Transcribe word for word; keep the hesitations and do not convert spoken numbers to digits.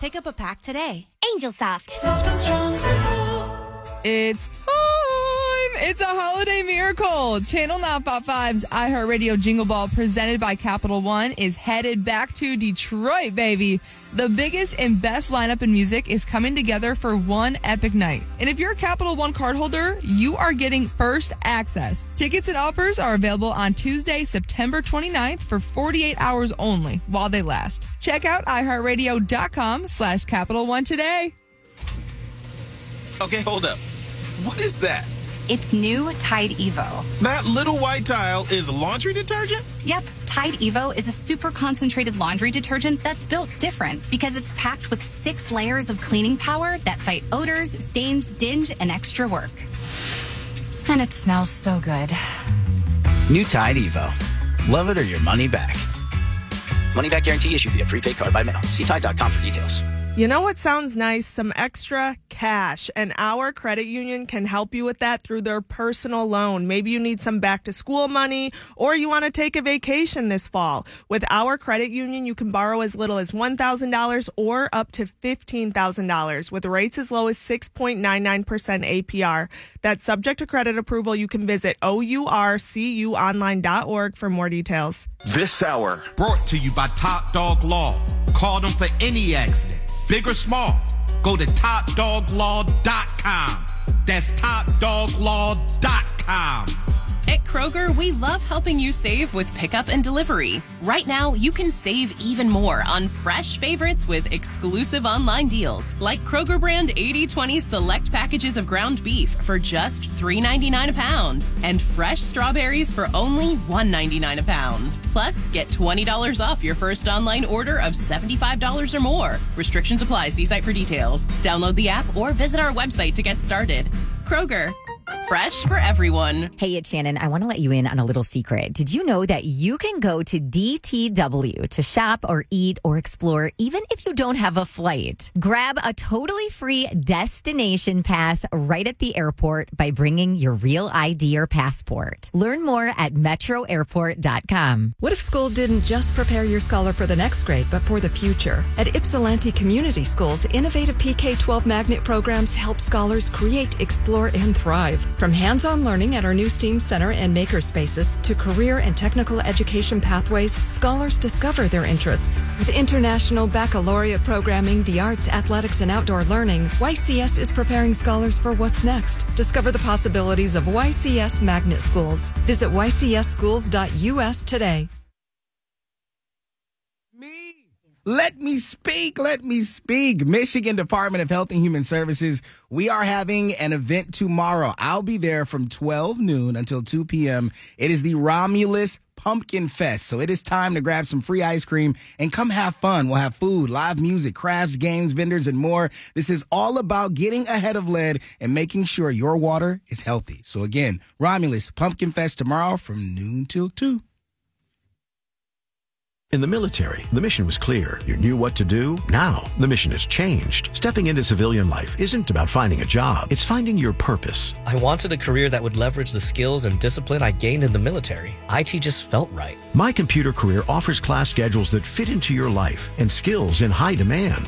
Pick up a pack today. Angel Soft. Soft and strong, simple. It's time. It's a holiday miracle. Channel nine fifty-five's iHeartRadio Jingle Ball presented by Capital One is headed back to Detroit, baby. The biggest and best lineup in music is coming together for one epic night. And if you're a Capital One cardholder, you are getting first access. Tickets and offers are available on Tuesday, September twenty-ninth for forty-eight hours only while they last. Check out iHeartRadio.com slash Capital One today. Okay, hold up. What is that? It's new Tide Evo. That little white tile is laundry detergent? Yep, Tide Evo is a super concentrated laundry detergent that's built different because it's packed with six layers of cleaning power that fight odors, stains, dinge, and extra work. And it smells so good. New Tide Evo. Love it or your money back. Money back guarantee issued via prepaid card by mail. See Tide dot com for details. You know what sounds nice? Some extra cash. And our credit union can help you with that through their personal loan. Maybe you need some back to school money or you want to take a vacation this fall. With our credit union, you can borrow as little as one thousand dollars or up to fifteen thousand dollars with rates as low as six point nine nine percent A P R. That's subject to credit approval. You can visit O U R C U online dot org for more details. This hour brought to you by Top Dog Law. Call them for any accident, big or small. Go to top dog law dot com. That's top dog law dot com. At Kroger, we love helping you save with pickup and delivery. Right now, you can save even more on fresh favorites with exclusive online deals, like Kroger brand eighty twenty select packages of ground beef for just three ninety-nine a pound, and fresh strawberries for only one ninety-nine a pound. Plus, get twenty dollars off your first online order of seventy-five dollars or more. Restrictions apply. See site for details. Download the app or visit our website to get started. Kroger. Fresh for everyone. Hey, it's Shannon. I want to let you in on a little secret. Did you know that you can go to D T W to shop or eat or explore even if you don't have a flight? Grab a totally free destination pass right at the airport by bringing your real I D or passport. Learn more at metro airport dot com. What if school didn't just prepare your scholar for the next grade, but for the future? At Ypsilanti Community Schools, innovative P K twelve magnet programs help scholars create, explore, and thrive. From hands-on learning at our new STEAM Center and maker spaces to career and technical education pathways, scholars discover their interests. With international baccalaureate programming, the arts, athletics, and outdoor learning, Y C S is preparing scholars for what's next. Discover the possibilities of Y C S Magnet Schools. Visit y c s schools dot u s today. Let me speak. Let me speak. Michigan Department of Health and Human Services. We are having an event tomorrow. I'll be there from twelve noon until two p.m. It is the Romulus Pumpkin Fest. So it is time to grab some free ice cream and come have fun. We'll have food, live music, crafts, games, vendors, and more. This is all about getting ahead of lead and making sure your water is healthy. So again, Romulus Pumpkin Fest tomorrow from noon till two. In the military, the mission was clear. You knew what to do. Now, the mission has changed. Stepping into civilian life isn't about finding a job. It's finding your purpose. I wanted a career that would leverage the skills and discipline I gained in the military. I T just felt right. My Computer Career offers class schedules that fit into your life and skills in high demand.